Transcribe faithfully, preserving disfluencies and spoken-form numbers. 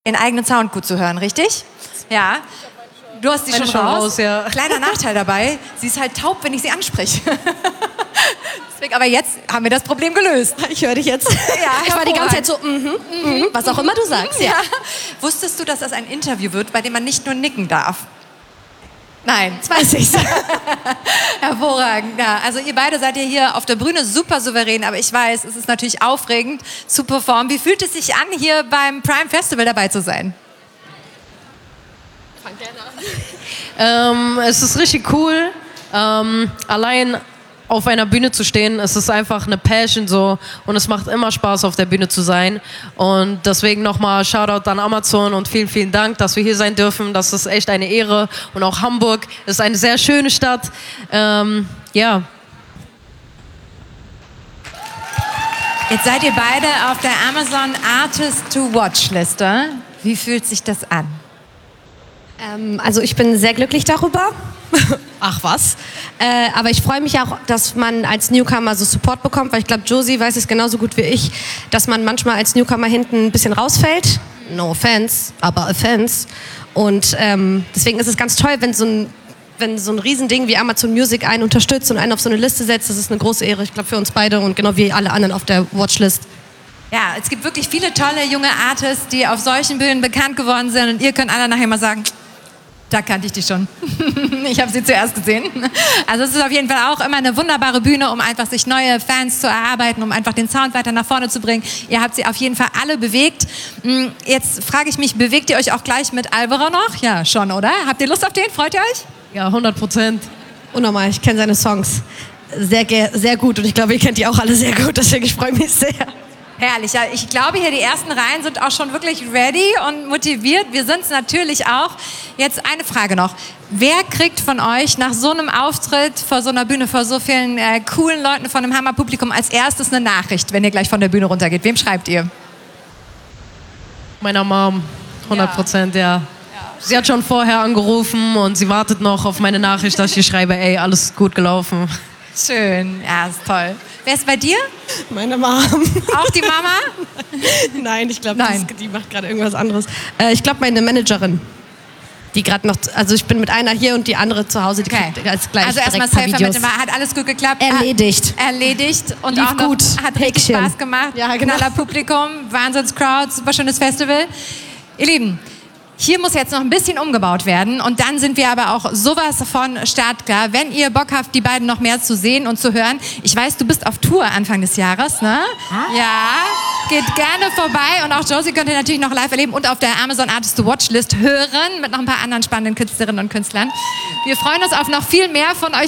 den eigenen Sound gut zu hören, richtig? Ja. Du hast sie schon, schon raus. raus ja. Kleiner Nachteil dabei, sie ist halt taub, wenn ich sie anspreche. Deswegen, aber jetzt haben wir das Problem gelöst. Ich höre dich jetzt. Ja, ich war die ganze Zeit so, mhm, mhm, was auch immer du sagst. Ja. Ja. Wusstest du, dass das ein Interview wird, bei dem man nicht nur nicken darf? Nein, das weiß ich. Hervorragend. Ja, also ihr beide seid ja hier auf der Bühne super souverän, aber ich weiß, es ist natürlich aufregend zu performen. Wie fühlt es sich an, hier beim Prime Festival dabei zu sein? Fang gerne an. ähm, es ist richtig cool, ähm, allein auf einer Bühne zu stehen. Es ist einfach eine Passion so und es macht immer Spaß, auf der Bühne zu sein. Und deswegen nochmal Shoutout an Amazon und vielen, vielen Dank, dass wir hier sein dürfen. Das ist echt eine Ehre. Und auch Hamburg ist eine sehr schöne Stadt. Ähm, ja. Jetzt seid ihr beide auf der Amazon Artist to Watch Liste. Wie fühlt sich das an? Ähm, also ich bin sehr glücklich darüber. Ach was. Äh, aber ich freue mich auch, dass man als Newcomer so Support bekommt, weil ich glaube, Josie weiß es genauso gut wie ich, dass man manchmal als Newcomer hinten ein bisschen rausfällt. No offense, aber offense. Und ähm, deswegen ist es ganz toll, wenn so ein, wenn so ein Riesending wie Amazon Music einen unterstützt und einen auf so eine Liste setzt. Das ist eine große Ehre, ich glaube, für uns beide und genau wie alle anderen auf der Watchlist. Ja, es gibt wirklich viele tolle junge Artists, die auf solchen Bühnen bekannt geworden sind und ihr könnt alle nachher mal sagen, da kannte ich die schon. Ich habe sie zuerst gesehen. Also es ist auf jeden Fall auch immer eine wunderbare Bühne, um einfach sich neue Fans zu erarbeiten, um einfach den Sound weiter nach vorne zu bringen. Ihr habt sie auf jeden Fall alle bewegt. Jetzt frage ich mich, bewegt ihr euch auch gleich mit Alvaro noch? Ja, schon, oder? Habt ihr Lust auf den? Freut ihr euch? Ja, hundert Prozent. Unnormal, ich kenne seine Songs sehr, sehr gut und ich glaube, ihr kennt die auch alle sehr gut, deswegen ich freue mich sehr. Herrlich. Ja, ich glaube, hier die ersten Reihen sind auch schon wirklich ready und motiviert. Wir sind es natürlich auch. Jetzt eine Frage noch. Wer kriegt von euch nach so einem Auftritt vor so einer Bühne, vor so vielen äh, coolen Leuten, von einem Hammerpublikum als erstes eine Nachricht, wenn ihr gleich von der Bühne runtergeht? Wem schreibt ihr? Meiner Mom. hundert Prozent, ja. ja. Sie hat schon vorher angerufen und sie wartet noch auf meine Nachricht, dass ich ihr schreibe, ey, alles gut gelaufen. Schön, ja, ist toll. Wer ist bei dir? Meine Mom. Auch die Mama? Nein, ich glaube, die macht gerade irgendwas anderes. Äh, ich glaube, meine Managerin, die gerade noch, also ich bin mit einer hier und die andere zu Hause, die okay. kriegt als gleich also erstmal safe mit dem, hat alles gut geklappt? Erledigt. Erledigt und Lief auch noch, gut. Hat richtig Päckchen. Spaß gemacht. Ja, genau. Knaller Publikum, Wahnsinns-Crowd, super schönes Festival. Ihr Lieben, hier muss jetzt noch ein bisschen umgebaut werden und dann sind wir aber auch sowas von startklar. Wenn ihr Bock habt, die beiden noch mehr zu sehen und zu hören. Ich weiß, du bist auf Tour Anfang des Jahres, ne? Ah. Ja, geht gerne vorbei und auch Josie könnt ihr natürlich noch live erleben und auf der Amazon Artist to Watch List hören mit noch ein paar anderen spannenden Künstlerinnen und Künstlern. Wir freuen uns auf noch viel mehr von euch.